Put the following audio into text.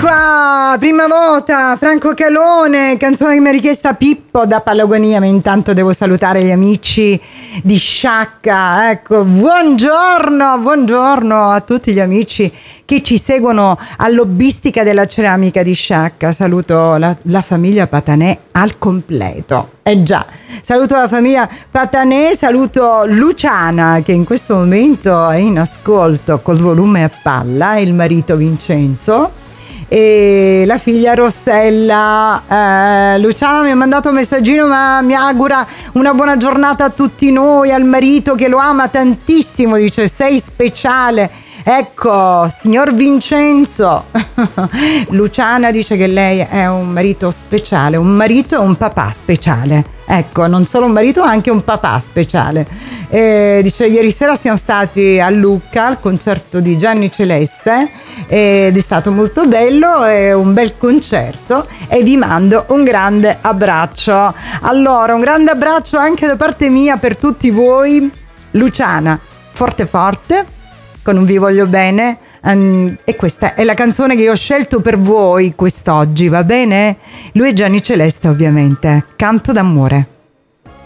qua, prima volta, Franco Calone, canzone che mi ha richiesta Pippo da Palagonia, ma intanto devo salutare gli amici di Sciacca. Ecco, buongiorno a tutti gli amici che ci seguono all'Hobbistica della Ceramica di Sciacca. Saluto la famiglia Patanè al completo. Già, saluto la famiglia Patanè, saluto Luciana che in questo momento è in ascolto col volume a palla, il marito Vincenzo e la figlia Rossella. Luciana mi ha mandato un messaggino, ma mi augura una buona giornata a tutti noi, al marito che lo ama tantissimo, dice sei speciale. Ecco, signor Vincenzo, Luciana dice che lei è un marito speciale, un marito e un papà speciale. Ecco, non solo un marito, anche un papà speciale. Dice, ieri sera siamo stati a Lucca al concerto di Gianni Celeste ed è stato molto bello, è un bel concerto e vi mando un grande abbraccio. Allora, un grande abbraccio anche da parte mia per tutti voi. Luciana, forte forte, con un vi voglio bene, e questa è la canzone che io ho scelto per voi quest'oggi, va bene? Lui è Gianni Celeste, ovviamente, Canto d'amore.